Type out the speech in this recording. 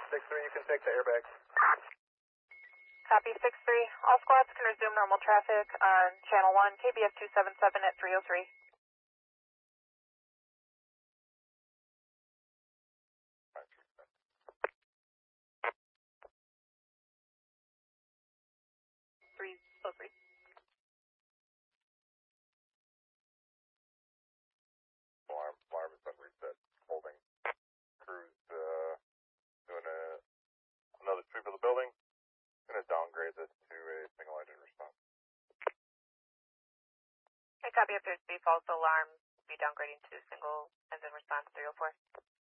6-3, you can take the airbag. Copy 6-3. All squads can resume normal traffic on Channel 1, KBF 277 at 303. Alarm has been reset. Holding. Crews doing another sweep of the building. Going to downgrade this to a single engine response. Okay, copy. If there's default alarm, be downgrading to single engine response 304.